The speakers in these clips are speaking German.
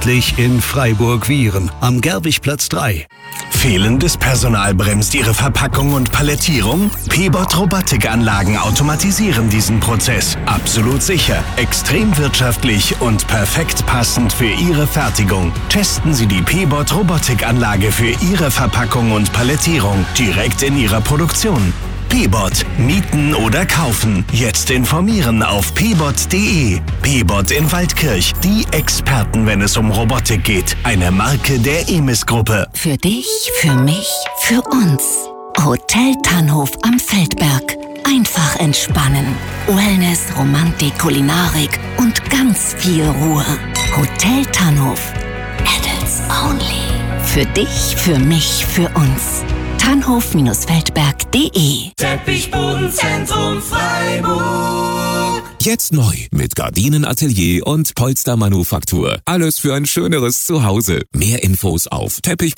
in Freiburg-Wihren am Gerwigplatz 3. Fehlendes Personal bremst Ihre Verpackung und Palettierung? P-Bot Robotikanlagen automatisieren diesen Prozess. Absolut sicher, extrem wirtschaftlich und perfekt passend für Ihre Fertigung. Testen Sie die P-Bot Robotikanlage für Ihre Verpackung und Palettierung direkt in Ihrer Produktion. P-Bot. Mieten oder kaufen. Jetzt informieren auf pbot.de. P-Bot in Waldkirch. Die Experten, wenn es um Robotik geht. Eine Marke der EMIS-Gruppe. Für dich, für mich, für uns. Hotel Tannhof am Feldberg. Einfach entspannen. Wellness, Romantik, Kulinarik und ganz viel Ruhe. Hotel Tannhof. Adults only. Für dich, für mich, für uns. Tannhof-feldberg.de. Teppichbodenzentrum Freiburg. Jetzt neu mit Gardinenatelier und Polstermanufaktur. Alles für ein schöneres Zuhause. Mehr Infos auf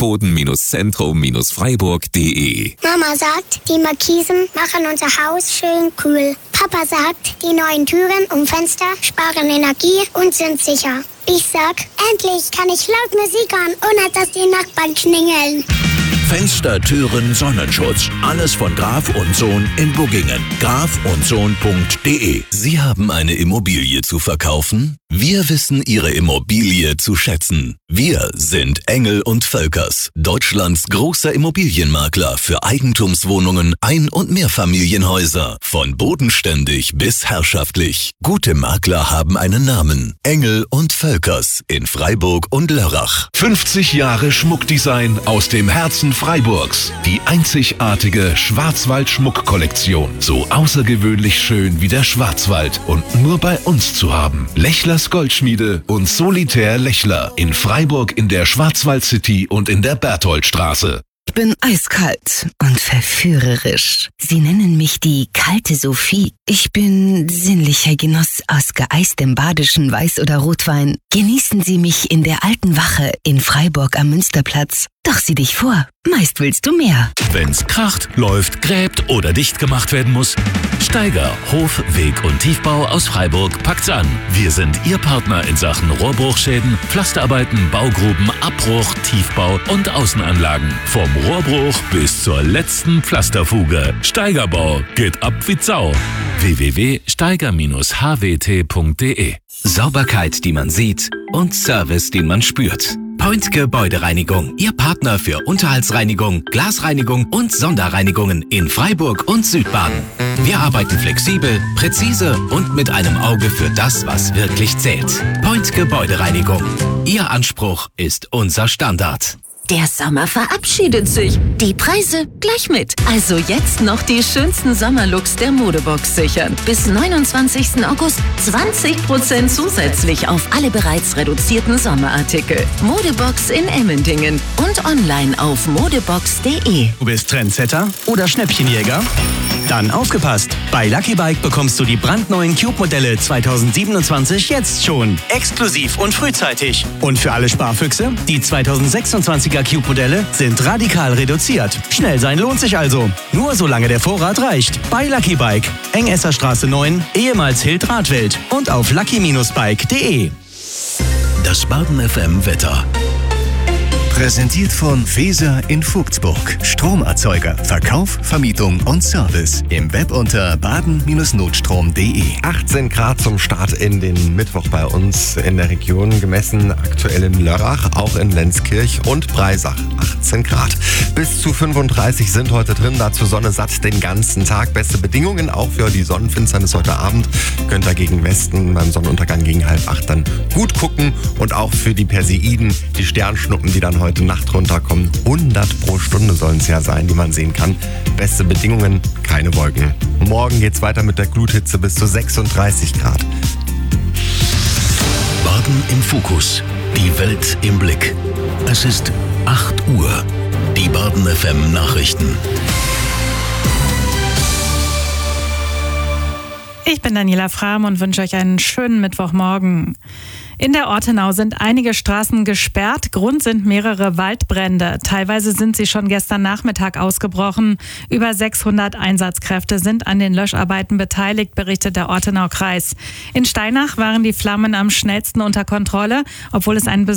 teppichboden-zentrum-freiburg.de. Mama sagt, die Markisen machen unser Haus schön kühl. Papa sagt, die neuen Türen und Fenster sparen Energie und sind sicher. Ich sag, endlich kann ich laut Musik hören, ohne dass die Nachbarn klingeln. Fenster, Türen, Sonnenschutz. Alles von Graf und Sohn in Buggingen. grafundsohn.de. Sie haben eine Immobilie zu verkaufen? Wir wissen Ihre Immobilie zu schätzen. Wir sind Engel & Völkers, Deutschlands großer Immobilienmakler für Eigentumswohnungen, Ein- und Mehrfamilienhäuser. Von bodenständig bis herrschaftlich. Gute Makler haben einen Namen. Engel & Völkers in Freiburg und Lörrach. 50 Jahre Schmuckdesign aus dem Herzen Freiburgs. Die einzigartige Schwarzwald-Schmuckkollektion. So außergewöhnlich schön wie der Schwarzwald und nur bei uns zu haben. Lechlers Goldschmiede und Solitär Lechler in Freiburg in der Schwarzwald City und in der Bertholdstraße. Ich bin eiskalt und verführerisch. Sie nennen mich die kalte Sophie. Ich bin sinnlicher Genuss aus geeistem badischen Weiß- oder Rotwein. Genießen Sie mich in der alten Wache in Freiburg am Münsterplatz. Doch sieh dich vor, meist willst du mehr. Wenn's kracht, läuft, gräbt oder dicht gemacht werden muss, Steiger Hof-, Weg- und Tiefbau aus Freiburg packt's an. Wir sind Ihr Partner in Sachen Rohrbruchschäden, Pflasterarbeiten, Baugruben, Abbruch, Tiefbau und Außenanlagen. Vom Rohrbruch bis zur letzten Pflasterfuge. Steigerbau geht ab wie Sau. www.steiger-hwt.de. Sauberkeit, die man sieht und Service, den man spürt. Point Gebäudereinigung. Ihr Partner für Unterhaltsreinigung, Glasreinigung und Sonderreinigungen in Freiburg und Südbaden. Wir arbeiten flexibel, präzise und mit einem Auge für das, was wirklich zählt. Point Gebäudereinigung. Ihr Anspruch ist unser Standard. Der Sommer verabschiedet sich. Die Preise gleich mit. Also jetzt noch die schönsten Sommerlooks der Modebox sichern. Bis 29. August 20% zusätzlich auf alle bereits reduzierten Sommerartikel. Modebox in Emmendingen und online auf modebox.de. Du bist Trendsetter oder Schnäppchenjäger? Dann aufgepasst! Bei Lucky Bike bekommst du die brandneuen Cube-Modelle 2027 jetzt schon. Exklusiv und frühzeitig. Und für alle Sparfüchse, die 2026er Cube-Modelle sind radikal reduziert. Schnell sein lohnt sich also. Nur solange der Vorrat reicht. Bei Lucky Bike. Engesserstraße 9, ehemals Hild-Radwelt. Und auf lucky-bike.de. Das Baden FM Wetter. Präsentiert von Weser in Vogtsburg. Stromerzeuger, Verkauf, Vermietung und Service. Im Web unter baden-notstrom.de. 18 Grad zum Start in den Mittwoch bei uns in der Region. Gemessen aktuell in Lörrach, auch in Lenzkirch und Breisach. 18 Grad. Bis zu 35 sind heute drin. Dazu Sonne satt den ganzen Tag. Beste Bedingungen auch für die Sonnenfinsternis heute Abend. Könnt ihr gegen Westen beim Sonnenuntergang gegen 7:30 dann gut gucken. Und auch für die Perseiden, die Sternschnuppen, die dann heute Nacht runterkommen. 100 pro Stunde sollen es ja sein, die man sehen kann. Beste Bedingungen, keine Wolken. Morgen geht's weiter mit der Gluthitze bis zu 36 Grad. Baden im Fokus. Die Welt im Blick. Es ist 8 Uhr. Die Baden FM Nachrichten. Ich bin Daniela Frahm und wünsche euch einen schönen Mittwochmorgen. In der Ortenau sind einige Straßen gesperrt. Grund sind mehrere Waldbrände. Teilweise sind sie schon gestern Nachmittag ausgebrochen. Über 600 Einsatzkräfte sind an den Löscharbeiten beteiligt, berichtet der Ortenau-Kreis. In Steinach waren die Flammen am schnellsten unter Kontrolle, obwohl es ein